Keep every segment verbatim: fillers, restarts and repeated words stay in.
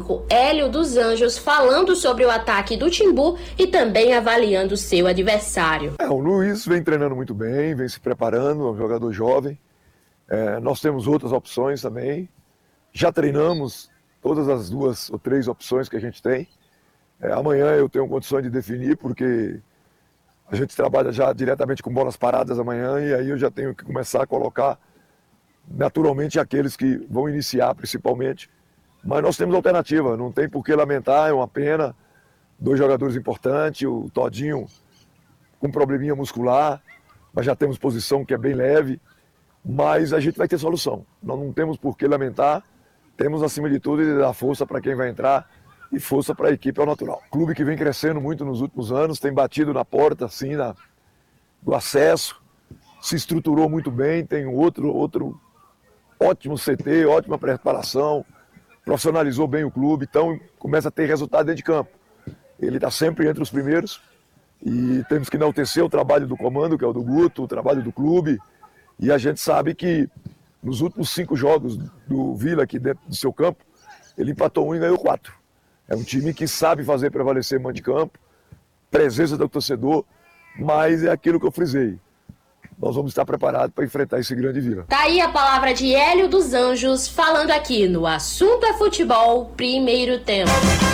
técnico Hélio dos Anjos falando sobre o ataque do Timbu e também avaliando seu adversário. É, o Luiz vem treinando muito bem, vem se preparando, é um jogador jovem. É, nós temos outras opções também. Já treinamos todas as duas ou três opções que a gente tem. É, amanhã eu tenho condições de definir, porque a gente trabalha já diretamente com bolas paradas amanhã, e aí eu já tenho que começar a colocar naturalmente aqueles que vão iniciar principalmente. Mas nós temos alternativa, não tem por que lamentar, é uma pena. Dois jogadores importantes, o Todinho com probleminha muscular, mas já temos posição que é bem leve, mas a gente vai ter solução. Nós não temos por que lamentar, temos acima de tudo de dar força para quem vai entrar e força para a equipe ao natural. Clube que vem crescendo muito nos últimos anos, tem batido na porta assim, na, do acesso, se estruturou muito bem, tem outro, outro ótimo C T, ótima preparação, profissionalizou bem o clube, então começa a ter resultado dentro de campo. Ele está sempre entre os primeiros e temos que enaltecer o trabalho do comando, que é o do Guto, o trabalho do clube, e a gente sabe que nos últimos cinco jogos do Vila aqui dentro do seu campo, ele empatou um e ganhou quatro. É um time que sabe fazer prevalecer mando de campo, presença do torcedor, mas é aquilo que eu frisei. Nós vamos estar preparados para enfrentar esse grande Vila. Tá aí a palavra de Hélio dos Anjos, falando aqui no Assunto é Futebol, primeiro tempo.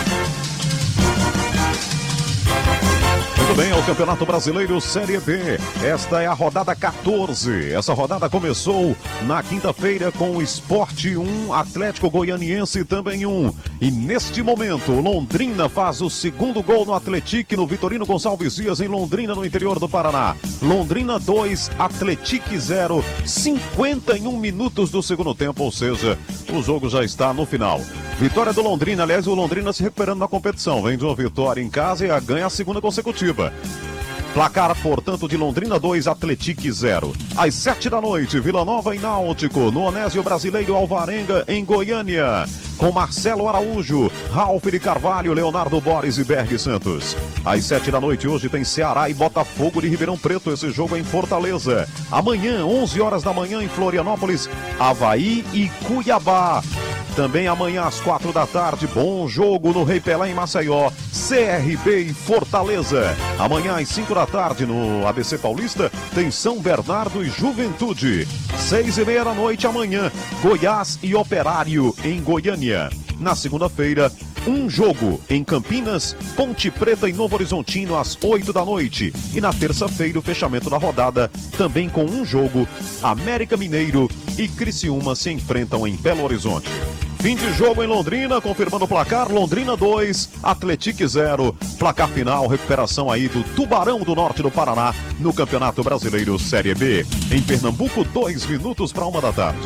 Muito bem, é o Campeonato Brasileiro Série B. Esta é a rodada quatorze. Essa rodada começou na quinta-feira com o Sport um, Atlético Goianiense também um. E neste momento, Londrina faz o segundo gol no Atlético, no Vitorino Gonçalves Dias, em Londrina, no interior do Paraná. Londrina dois, Atlético zero, cinquenta e um minutos do segundo tempo, ou seja, o jogo já está no final. Vitória do Londrina, aliás, o Londrina se recuperando na competição. Vem de uma vitória em casa e a ganha a segunda consecutiva. Placar, portanto, de Londrina dois, Atlético zero. Às sete da noite, Vila Nova e Náutico, no Onésio Brasileiro Alvarenga, em Goiânia. Com Marcelo Araújo, Ralf de Carvalho, Leonardo Boris e Berg Santos. Às sete da noite, hoje tem Ceará e Botafogo de Ribeirão Preto. Esse jogo é em Fortaleza. Amanhã, onze horas da manhã, em Florianópolis, Avaí e Cuiabá. Também amanhã às quatro da tarde, bom jogo no Rei Pelé em Maceió, C R B e Fortaleza. Amanhã às cinco da tarde no A B C Paulista tem São Bernardo e Juventude. Seis e meia da noite amanhã, Goiás e Operário em Goiânia. Na segunda-feira, um jogo em Campinas, Ponte Preta e Novo Horizontino às oito da noite. E na terça-feira, o fechamento da rodada, também com um jogo, América Mineiro e Criciúma se enfrentam em Belo Horizonte. Fim de jogo em Londrina, confirmando o placar, Londrina dois, Atlético zero. Placar final, recuperação aí do Tubarão do Norte do Paraná no Campeonato Brasileiro Série B. Em Pernambuco, dois minutos para uma da tarde.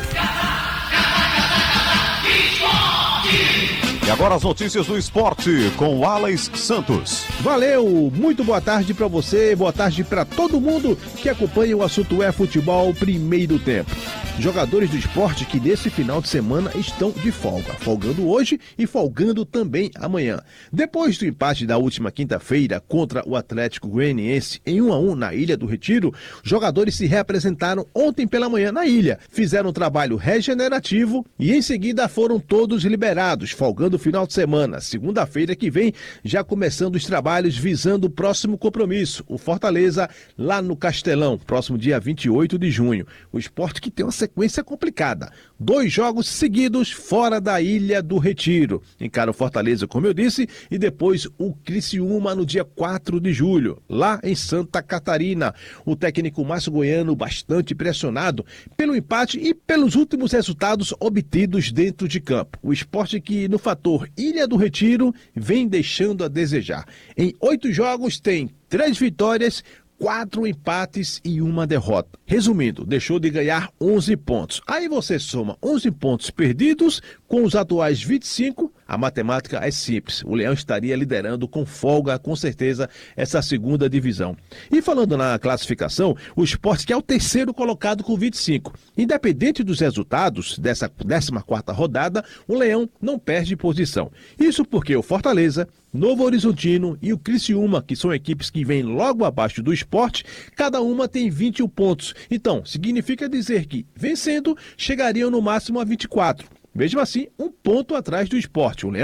E agora as notícias do esporte com o Alex Santos. Valeu, muito boa tarde para você, boa tarde para todo mundo que acompanha o Assunto é Futebol Primeiro Tempo. Jogadores do esporte que nesse final de semana estão de folga, folgando hoje e folgando também amanhã. Depois do empate da última quinta-feira contra o Atlético Goianiense em um a um na Ilha do Retiro, jogadores se reapresentaram ontem pela manhã na ilha, fizeram um trabalho regenerativo e em seguida foram todos liberados, folgando o final de semana. Segunda-feira que vem, já começando os trabalhos visando o próximo compromisso, o Fortaleza, lá no Castelão, próximo dia vinte e oito de junho. O esporte que tem uma sequência complicada. Dois jogos seguidos fora da Ilha do Retiro. Encara o Fortaleza, como eu disse, e depois o Criciúma no dia quatro de julho, lá em Santa Catarina. O técnico Márcio Goiano bastante pressionado pelo empate e pelos últimos resultados obtidos dentro de campo. O esporte que no fator Ilha do Retiro vem deixando a desejar. Em oito jogos tem três vitórias, quatro empates e uma derrota. Resumindo, deixou de ganhar onze pontos. Aí você soma onze pontos perdidos com os atuais vinte e cinco, a matemática é simples. O Leão estaria liderando com folga, com certeza, essa segunda divisão. E falando na classificação, o Sport que é o terceiro colocado com vinte e cinco. Independente dos resultados dessa décima quarta rodada, o Leão não perde posição. Isso porque o Fortaleza, Novo Horizontino e o Criciúma, que são equipes que vêm logo abaixo do Sport, cada uma tem vinte e um pontos. Então, significa dizer que, vencendo, chegariam no máximo a vinte e quatro. Mesmo assim, um ponto atrás do Sport. O Leão